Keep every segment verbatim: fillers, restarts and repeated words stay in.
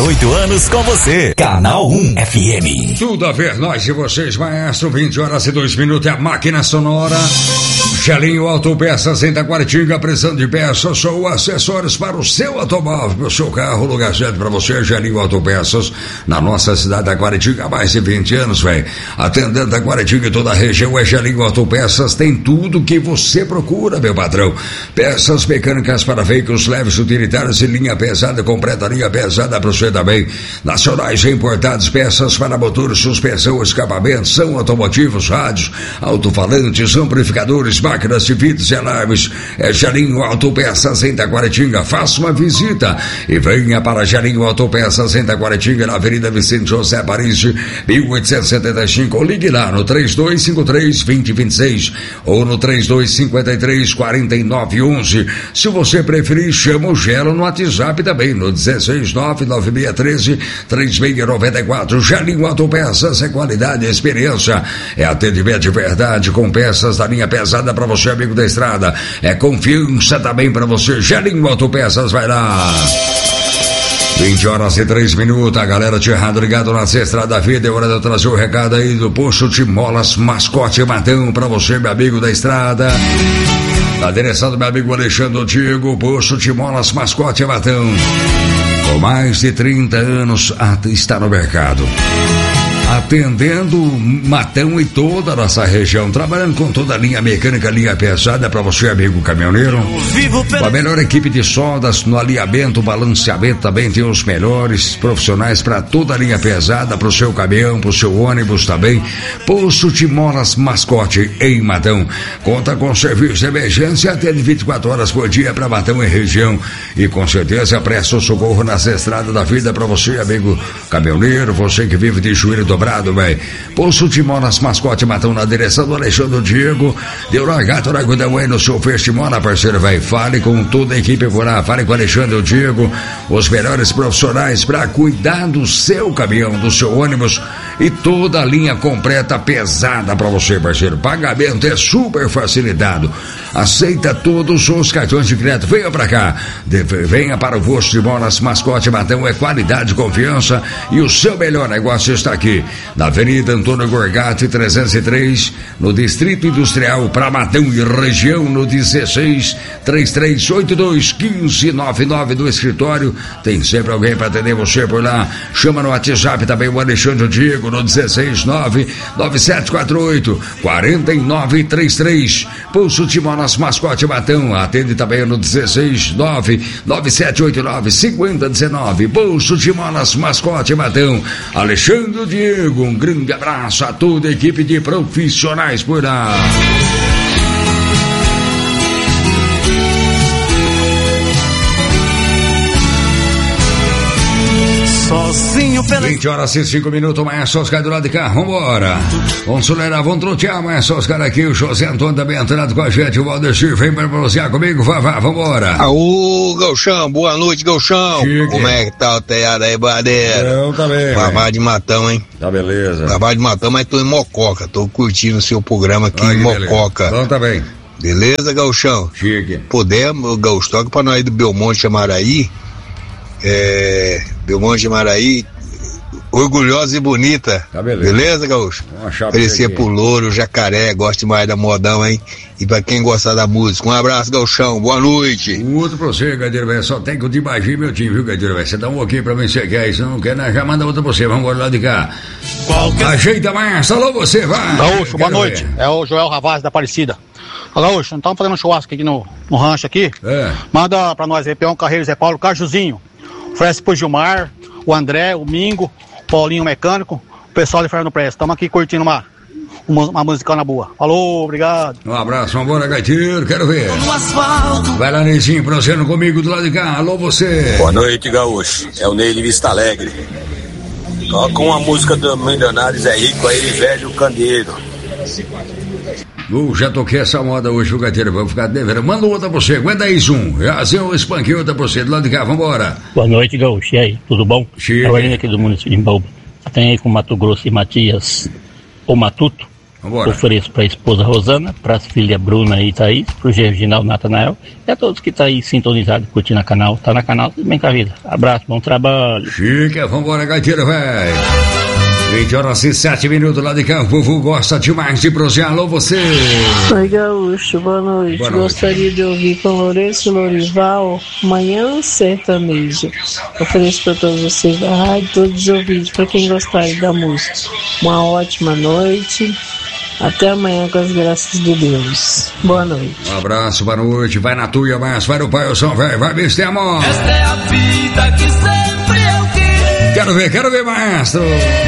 oito anos com você. Canal um F M. Tudo a ver, nós e vocês, maestro. vinte horas e dois minutos é a máquina sonora. Gelinho Autopeças em Taquaritinga, pressão de peças ou acessórios para o seu automóvel, para o seu carro, lugar certo para você. Gelinho Autopeças, na nossa cidade da Taquaritinga há mais de vinte anos, velho. Atendendo Taquaritinga e toda a região, é Gelinho Autopeças, tem tudo que você procura, meu patrão. Peças mecânicas para veículos leves, utilitários e linha pesada, completa linha pesada para você também. Nacionais e importados, peças para motores, suspensão, escapamento, são automotivos, rádios, alto-falantes, amplificadores, máquinas de vidros e alarmes. É Gelinho Autopeças em Taquaritinga. Faça uma visita e venha para Gelinho Autopeças em Taquaritinga, na Avenida Vicente José Paris, mil oitocentos e setenta e cinco. Ligue lá no três dois cinco três, dois zero dois seis ou no três dois cinco três, quatro nove um um. Se você preferir, chama o Gelo no WhatsApp também, no dezesseis nove nove seis um três, três seis nove quatro. Gelinho Autopeças é qualidade e experiência. É atendimento de verdade com peças da linha pesada para você, amigo da estrada. É confiança também para você. Gelinho Autopeças, vai lá. vinte horas e três minutos, a galera te errado ligado na Estrada da Vida. É hora de eu trazer o recado aí do Posto de Molas Mascote Matão pra você, meu amigo da estrada. Na direção do meu amigo Alexandre Diego, Posto de Molas Mascote Matão. Com mais de trinta anos está no mercado, atendendo Matão e toda a nossa região, trabalhando com toda a linha mecânica, linha pesada para você, amigo caminhoneiro. Com a melhor equipe de soldas no alinhamento, balanceamento, também tem os melhores profissionais para toda a linha pesada, para o seu caminhão, para o seu ônibus também. Posto de Molas Mascote em Matão. Conta com serviço de emergência, atende vinte e quatro horas por dia para Matão e região. E com certeza presta o socorro nas estradas da vida para você, amigo caminhoneiro, você que vive de joelho dobrado, velho. Posto de Molas Mascote Matão, na direção do Alexandre Diego. Deu largado na Gudão aí no seu Festimona, parceiro, velho. Fale com toda a equipe por lá, fale com o Alexandre Diego, os melhores profissionais para cuidar do seu caminhão, do seu ônibus e toda a linha completa pesada para você, parceiro. Pagamento é super facilitado. Aceita todos os cartões de crédito. Venha para cá, venha para o Posto de Molas Mascote Matão, é qualidade, confiança e o seu melhor negócio está aqui na Avenida Antônio Gorgati trezentos e três, no Distrito Industrial, para Matão e região, no dezesseis, trinta e três oitenta e dois, quinze noventa e nove do escritório. Tem sempre alguém para atender você por lá. Chama no WhatsApp também o Alexandre Diego no dezesseis nove nove sete quatro oito, quatro nove três três. Posto de Molas Mascote Matão, atende também no dezesseis nove nove sete oito nove, cinco zero um nove. Posto de Molas Mascote Matão. Alexandre Diego, um grande abraço a toda a equipe de profissionais por lá. Sozinho pela... vinte horas e cinco minutos, Maestro Oscar do lado de cá, vambora. Vamos acelerar, vamos trotear, Maestro Oscar aqui, o José Antônio também entrando com a gente, o Valdecir, vem para pronunciar comigo, vá, vá, vambora. Aô, Gauchão, boa noite, Gauchão. Chique. Como é que tá o teado aí, Badeira? Eu também. Trabalho de Matão, hein? Tá beleza. Trabalho de Matão, mas tô em Mococa, tô curtindo o seu programa aqui. Ai, em Mococa. Então tá bem. Beleza, Gauchão? Chique. Podemos, Gauchão, toca pra nós aí do Belmonte Amaraí. É, Belmonte Amaraí, orgulhosa e bonita. Tá beleza. Beleza, Gaúcho? Oferecer pro Louro, Jacaré, gosto demais da modão, hein? E pra quem gostar da música, um abraço, Gauchão, boa noite. Um outro pra você, Gadeiro, velho. Só tem que eu te imagine meu time, viu, Gadeiro, velho? Você dá um ok pra mim, você quer isso, não quer, né? Já manda outra pra você, vamos embora lá de cá. Qualquer... Ajeita mais, alô você, vai. Gaúcho, boa noite. Ver. É o Joel Ravaz da Aparecida. Ô, Gaúcho, não estamos fazendo um churrasco aqui no, no rancho aqui? É. Manda pra nós aí, Peão Carreiro, Zé Paulo, Cajuzinho. Oferece pro Gilmar, o André, o Mingo, o Paulinho Mecânico, o pessoal de Fernando Presta. Estamos aqui curtindo uma, uma, uma musicana boa. Falou, obrigado. Um abraço, vambora, gaiteiro, quero ver. Vai lá, Neizinho, prosseguindo comigo do lado de cá. Alô, você. Boa noite, Gaúcho. É o Ney de Vista Alegre. Toca uma música do Milionários é Rico, aí ele velho Candeeiro. Uh, já toquei essa moda hoje, o gaiteiro, vamos ficar devendo. Manda outra pra você, aguenta aí, Zoom. Já eu espanquei outra pra você, do lado de cá, vambora. Boa noite, Gaúcho, e aí, tudo bom? Chique. Trabalhando aqui do município de Imbaúba. Você tem aí com Mato Grosso e Matias, ou Matuto? Vambora. Ofereço pra esposa Rosana, pras filhas Bruna e Thaís, pro Gerginal Natanael e a todos que tá aí sintonizados, curtindo o canal. Tá na canal, tudo bem com a vida. Abraço, bom trabalho. Chica, vambora, gaiteira, velho. vinte horas e sete minutos lá de Campo. O povo gosta demais de projetar. Alô, você. Oi, Gaúcho, boa noite. Boa noite. Gostaria de ouvir com Lourenço Lorival, Manhã Sertanejo. Ofereço para todos vocês da rádio, todos os ouvintes, para quem gostar da música. Uma ótima noite. Até amanhã com as graças de Deus. Boa noite. Um abraço, boa noite. Vai na tuia, mas vai no pai, eu sou velho. Vai, Mister Amor. Esta é a vida que sempre eu quis. Quero ver, quero ver, maestro.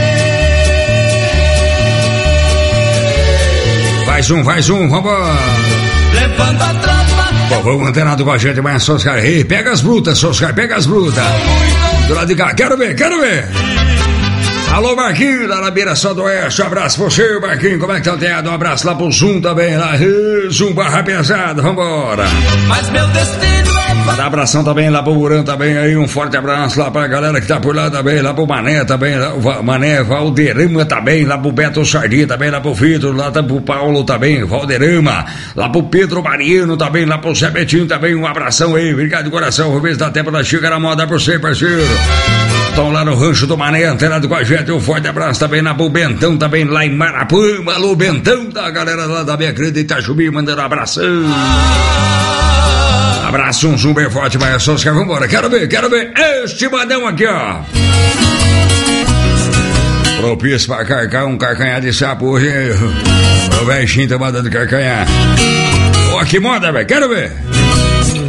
Mais um, mais um, vambora. Levando a tropa. Bom, vamos antenado com a gente, mas Soscar. Ei, pega as brutas, Soscar, pega as brutas. Do lado de cá, quero ver, quero ver. Alô, Marquinhos, lá na beira só do oeste. Um abraço pra você, Marquinhos. Como é que tá o teado? Um abraço lá pro Zoom também. Lá, Zoom barra pesada, vambora. Mas meu destino é. Manda abração também lá pro Burão também aí. Um forte abraço lá pra galera que tá por lá também. Lá pro Mané também. Lá, o Mané Valderama também. Lá pro Beto Sardinha também. Lá pro Vitor. Lá tá pro Paulo também. Valderama. Lá pro Pedro Mariano também. Lá pro Zé Betinho também. Um abração aí. Obrigado de coração. Vou ver se dá tempo da Chica na moda por você, parceiro. Estão lá no rancho do Mané, antenado com a gente. Um forte abraço também na pro Bentão, também lá em Marapama. Alô, Bentão, da galera lá da minha querida Itajubi, mandando um abração. Abraço, um zoom bem forte, mas é só os caras. Vambora, quero ver, quero ver este badão aqui, ó. Propício pra carcar um carcanhar de sapo hoje. O velhinho tá mandando carcanhar. Ó, que moda, velho, quero ver.